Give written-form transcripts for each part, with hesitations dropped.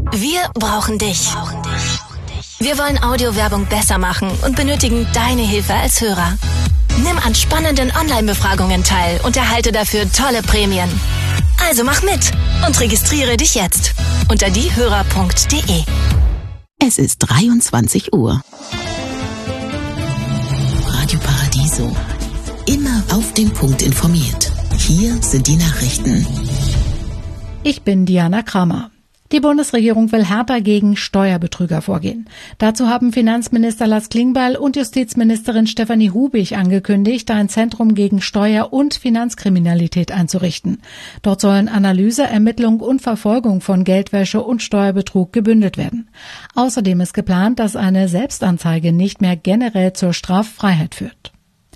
Wir brauchen dich. Wir wollen Audiowerbung besser machen und benötigen deine Hilfe als Hörer. Nimm an spannenden Online-Befragungen teil und erhalte dafür tolle Prämien. Also mach mit und registriere dich jetzt unter diehörer.de. Es ist 23 Uhr. Radio Paradiso. Immer auf den Punkt informiert. Hier sind die Nachrichten. Ich bin Diana Kramer. Die Bundesregierung will härter gegen Steuerbetrüger vorgehen. Dazu haben Finanzminister Lars Klingbeil und Justizministerin Stefanie Hubig angekündigt, ein Zentrum gegen Steuer- und Finanzkriminalität einzurichten. Dort sollen Analyse, Ermittlung und Verfolgung von Geldwäsche und Steuerbetrug gebündelt werden. Außerdem ist geplant, dass eine Selbstanzeige nicht mehr generell zur Straffreiheit führt.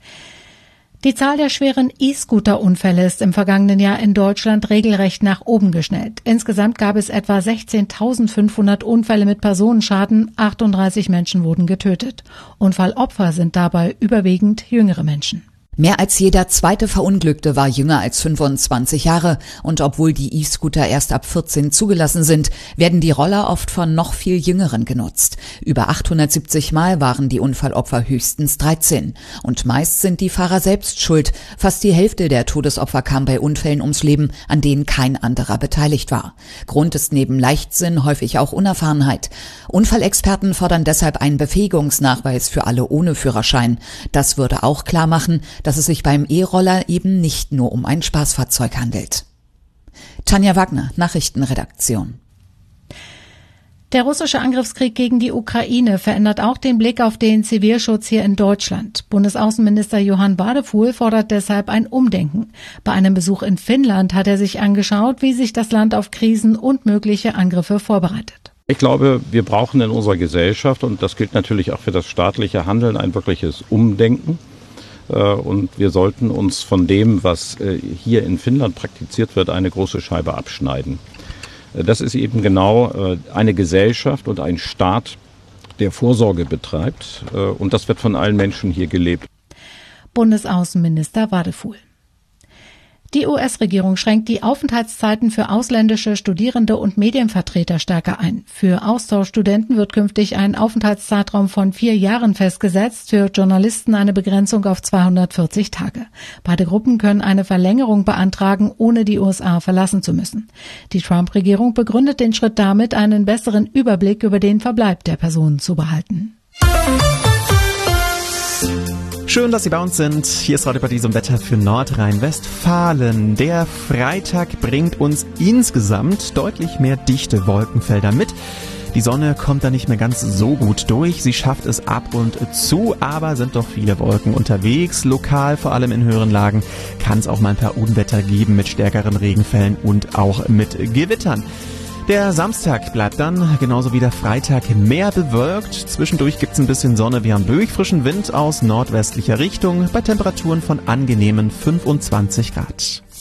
Die Zahl der schweren E-Scooter-Unfälle ist im vergangenen Jahr in Deutschland regelrecht nach oben geschnellt. Insgesamt gab es etwa 16.500 Unfälle mit Personenschaden, 38 Menschen wurden getötet. Unfallopfer sind dabei überwiegend jüngere Menschen. Mehr als jeder zweite Verunglückte war jünger als 25 Jahre und obwohl die E-Scooter erst ab 14 zugelassen sind, werden die Roller oft von noch viel Jüngeren genutzt. Über 870 Mal waren die Unfallopfer höchstens 13 und meist sind die Fahrer selbst schuld. Fast die Hälfte der Todesopfer kam bei Unfällen ums Leben, an denen kein anderer beteiligt war. Grund ist neben Leichtsinn häufig auch Unerfahrenheit. Unfallexperten fordern deshalb einen Befähigungsnachweis für alle ohne Führerschein. Das würde auch klar machen, dass es sich beim E-Roller eben nicht nur um ein Spaßfahrzeug handelt. Tanja Wagner, Nachrichtenredaktion. Der russische Angriffskrieg gegen die Ukraine verändert auch den Blick auf den Zivilschutz hier in Deutschland. Bundesaußenminister Johann Wadefuhl fordert deshalb ein Umdenken. Bei einem Besuch in Finnland hat er sich angeschaut, wie sich das Land auf Krisen und mögliche Angriffe vorbereitet. Ich glaube, wir brauchen in unserer Gesellschaft, und das gilt natürlich auch für das staatliche Handeln, ein wirkliches Umdenken. Und wir sollten uns von dem, was hier in Finnland praktiziert wird, eine große Scheibe abschneiden. Das ist eben genau eine Gesellschaft und ein Staat, der Vorsorge betreibt. Und das wird von allen Menschen hier gelebt. Bundesaußenminister Wadefuhl. Die US-Regierung schränkt die Aufenthaltszeiten für ausländische Studierende und Medienvertreter stärker ein. Für Austauschstudenten wird künftig ein Aufenthaltszeitraum von 4 Jahren festgesetzt, für Journalisten eine Begrenzung auf 240 Tage. Beide Gruppen können eine Verlängerung beantragen, ohne die USA verlassen zu müssen. Die Trump-Regierung begründet den Schritt damit, einen besseren Überblick über den Verbleib der Personen zu behalten. Schön, dass Sie bei uns sind. Hier ist Radio Paradiso im Wetter für Nordrhein-Westfalen. Der Freitag bringt uns insgesamt deutlich mehr dichte Wolkenfelder mit. Die Sonne kommt da nicht mehr ganz so gut durch. Sie schafft es ab und zu, aber sind doch viele Wolken unterwegs. Lokal, vor allem in höheren Lagen, kann es auch mal ein paar Unwetter geben mit stärkeren Regenfällen und auch mit Gewittern. Der Samstag bleibt dann, genauso wie der Freitag, mehr bewölkt. Zwischendurch gibt's ein bisschen Sonne. Wir haben durchfrischen Wind aus nordwestlicher Richtung bei Temperaturen von angenehmen 25 Grad.